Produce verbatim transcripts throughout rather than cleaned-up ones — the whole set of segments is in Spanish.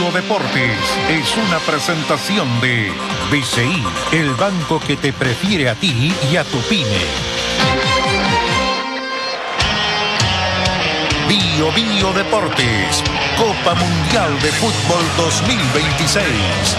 Bio Deportes es una presentación de B C I, el banco que te prefiere a ti y a tu pyme. Bio Bio Deportes, Copa Mundial de Fútbol dos mil veintiséis.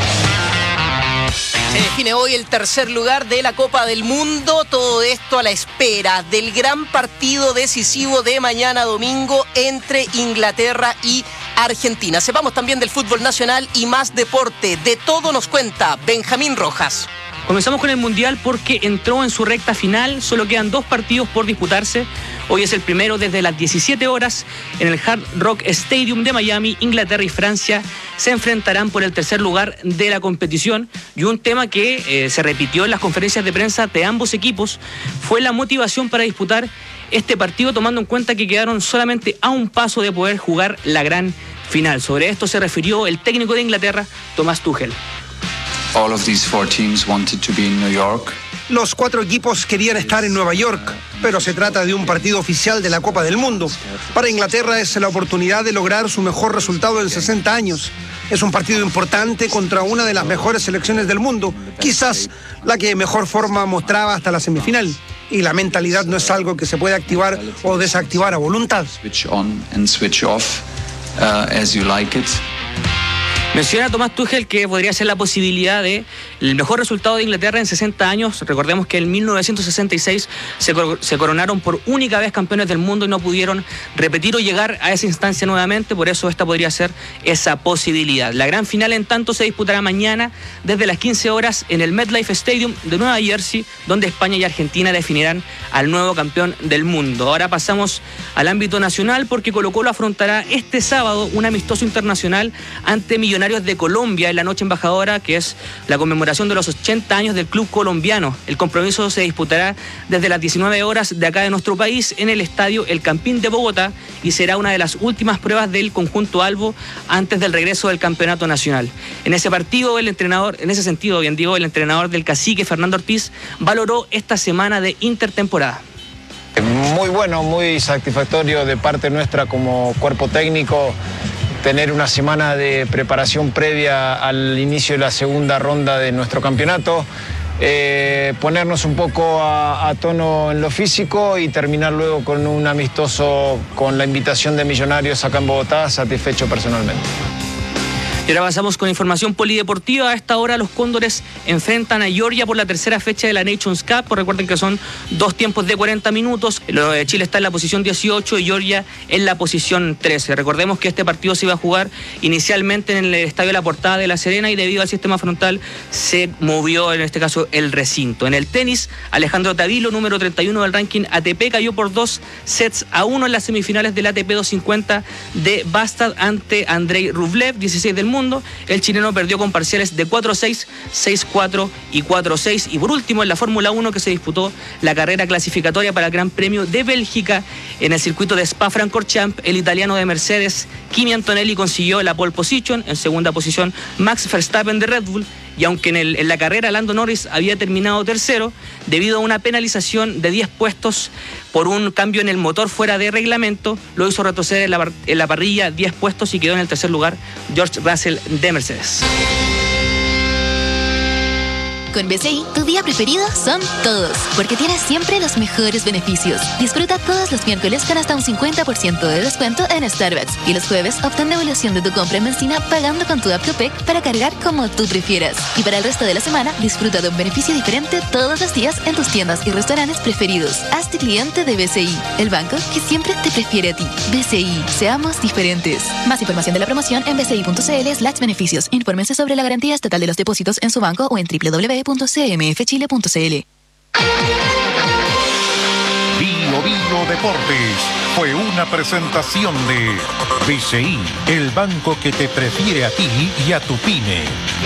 Se define hoy el tercer lugar de la Copa del Mundo. Todo esto a la espera del gran partido decisivo de mañana domingo entre Inglaterra y Argentina. Sepamos también del fútbol nacional y más deporte. De todo nos cuenta Benjamín Rojas. Comenzamos con el Mundial porque entró en su recta final. Solo quedan dos partidos por disputarse. Hoy es el primero desde las diecisiete horas en el Hard Rock Stadium de Miami. Inglaterra y Francia se enfrentarán por el tercer lugar de la competición. Y un tema que eh, se repitió en las conferencias de prensa de ambos equipos fue la motivación para disputar este partido, tomando en cuenta que quedaron solamente a un paso de poder jugar la gran final. Sobre esto se refirió el técnico de Inglaterra, Thomas Tuchel. All of these four teams wanted to be in New York. Los cuatro equipos querían estar en Nueva York, pero se trata de un partido oficial de la Copa del Mundo. Para Inglaterra es la oportunidad de lograr su mejor resultado en sesenta años. Es un partido importante contra una de las mejores selecciones del mundo, quizás la que mejor forma mostraba hasta la semifinal. Y la mentalidad no es algo que se puede activar o desactivar a voluntad. Switch on and switch off, uh, as you like it. Menciona Thomas Tuchel que podría ser la posibilidad de el mejor resultado de Inglaterra en sesenta años. Recordemos que en mil novecientos sesenta y seis se, cor- se coronaron por única vez campeones del mundo y no pudieron repetir o llegar a esa instancia nuevamente. Por eso esta podría ser esa posibilidad. La gran final, en tanto, se disputará mañana desde las quince horas en el MetLife Stadium de Nueva Jersey, donde España y Argentina definirán al nuevo campeón del mundo. Ahora pasamos al ámbito nacional porque Colo-Colo afrontará este sábado un amistoso internacional ante Millonarios de Colombia en la noche embajadora, que es la conmemoración de los ochenta años del club colombiano. El compromiso se disputará desde las diecinueve horas de acá de nuestro país en el estadio El Campín de Bogotá y será una de las últimas pruebas del conjunto albo antes del regreso del campeonato nacional. En ese partido, el entrenador, en ese sentido, bien digo, el entrenador del Cacique, Fernando Ortiz, valoró esta semana de intertemporada. Muy bueno, muy satisfactorio de parte nuestra como cuerpo técnico tener una semana de preparación previa al inicio de la segunda ronda de nuestro campeonato, eh, ponernos un poco a, a tono en lo físico y terminar luego con un amistoso con la invitación de Millonarios acá en Bogotá, satisfecho personalmente. Y ahora avanzamos con información polideportiva. A esta hora los Cóndores enfrentan a Georgia por la tercera fecha de la Nations Cup. Recuerden que son dos tiempos de cuarenta minutos. Chile está en la posición dieciocho y Georgia en la posición trece. Recordemos que este partido se iba a jugar inicialmente en el Estadio La Portada de La Serena y debido al sistema frontal se movió, en este caso, el recinto. En el tenis, Alejandro Tavilo, número treinta y uno del ranking A T P, cayó por dos sets a uno en las semifinales del A T P doscientos cincuenta de Bastad ante Andrei Rublev, dieciséis del mundo. El chileno perdió con parciales de cuatro seis, seis cuatro y cuatro seis. Y por último, en la Fórmula uno, que se disputó la carrera clasificatoria para el Gran Premio de Bélgica en el circuito de Spa-Francorchamps, el italiano de Mercedes, Kimi Antonelli, consiguió la pole position. En segunda posición, Max Verstappen de Red Bull. Y aunque en, el, en la carrera Lando Norris había terminado tercero, debido a una penalización de diez puestos por un cambio en el motor fuera de reglamento, lo hizo retroceder en la, en la parrilla diez puestos y quedó en el tercer lugar George Russell de Mercedes. Con B C I, tu día preferido son todos, porque tienes siempre los mejores beneficios. Disfruta todos los miércoles con hasta un cincuenta por ciento de descuento en Starbucks y los jueves obtén devolución de tu compra en benzina pagando con tu app Copec para cargar como tú prefieras. Y para el resto de la semana, disfruta de un beneficio diferente todos los días en tus tiendas y restaurantes preferidos. Hazte cliente de B C I, el banco que siempre te prefiere a ti. B C I, seamos diferentes. Más información de la promoción en bci.cl slash beneficios. Infórmense sobre la garantía estatal de los depósitos en su banco o en doble u doble u doble u punto c m f chile punto c l. Bio Bio Deportes fue una presentación de B C I, el banco que te prefiere a ti y a tu pyme.